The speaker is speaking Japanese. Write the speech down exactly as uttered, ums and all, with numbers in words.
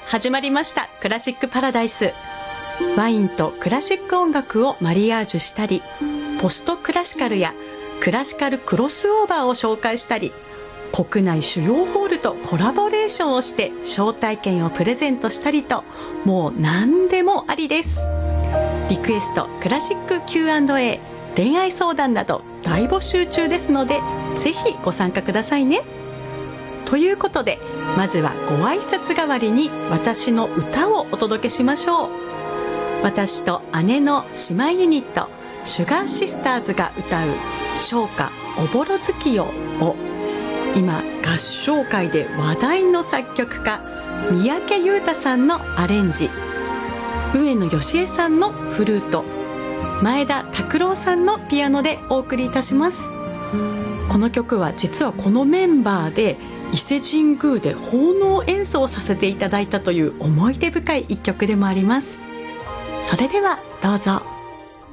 始まりましたクラシックパラダイス。ワインとクラシック音楽をマリアージュしたり、ポストクラシカルやクラシカルクロスオーバーを紹介したり、国内主要ホールとコラボレーションをして招待券をプレゼントしたりと、もう何でもありです。リクエスト、クラシック キューアンドエー、 恋愛相談など大募集中ですので、ぜひご参加くださいね。ということで、まずはご挨拶代わりに私の歌をお届けしましょう。私と姉の姉妹ユニットシュガーシスターズが歌う唱歌おぼろ月夜を、今合唱界で話題の作曲家三宅裕太さんのアレンジ、上野芳恵さんのフルート、前田拓郎さんのピアノでお送りいたします。この曲は実はこのメンバーで伊勢神宮で奉納演奏させていただいたという思い出深い一曲でもあります。それではどうぞ。